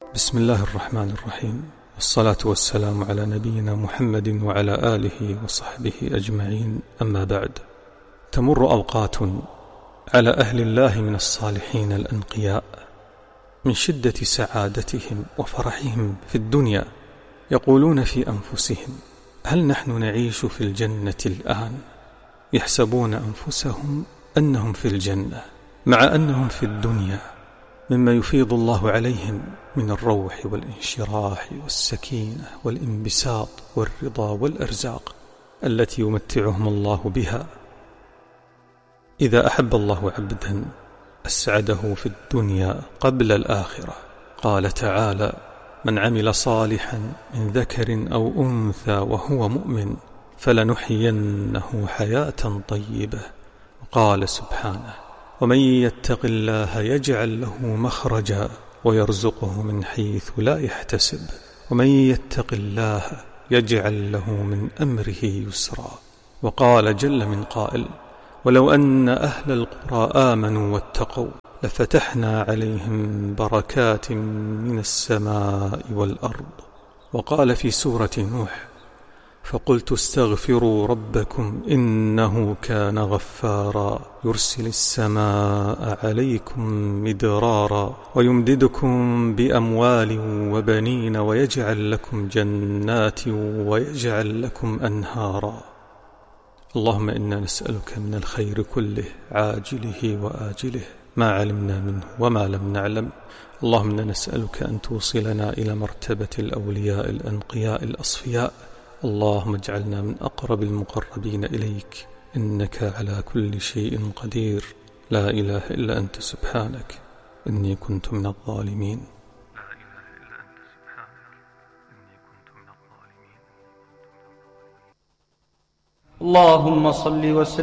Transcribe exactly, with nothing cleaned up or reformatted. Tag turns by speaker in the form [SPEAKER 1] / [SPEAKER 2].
[SPEAKER 1] بسم الله الرحمن الرحيم، والصلاة والسلام على نبينا محمد وعلى آله وصحبه أجمعين، أما بعد. تمر أوقات على أهل الله من الصالحين الأنقياء من شدة سعادتهم وفرحهم في الدنيا يقولون في أنفسهم: هل نحن نعيش في الجنة الآن؟ يحسبون أنفسهم أنهم في الجنة مع أنهم في الدنيا، مما يفيض الله عليهم من الروح والانشراح والسكينة والانبساط والرضا والأرزاق التي يمتعهم الله بها. إذا أحب الله عبدا أسعده في الدنيا قبل الآخرة. قال تعالى: من عمل صالحا من ذكر أو أنثى وهو مؤمن فلنحيينه حياة طيبة. وقال سبحانه: ومن يتق الله يجعل له مخرجا ويرزقه من حيث لا يحتسب ومن يتق الله يجعل له من أمره يسرا. وقال جل من قائل: ولو أن أهل القرى آمنوا واتقوا لفتحنا عليهم بركات من السماء والأرض. وقال في سورة نوح: فقلت استغفروا ربكم إنه كان غفارا يرسل السماء عليكم مدرارا ويمددكم بأموال وبنين ويجعل لكم جنات ويجعل لكم أنهارا. اللهم إنا نسألك من الخير كله عاجله وآجله ما علمنا منه وما لم نعلم. اللهم إنا نسألك أن توصلنا إلى مرتبة الأولياء الأنقياء الأصفياء. اللهم اجعلنا من أقرب المقربين إليك، إنك على كل شيء قدير. لا إله إلا أنت سبحانك إني كنت من الظالمين.
[SPEAKER 2] اللهم صل وسلم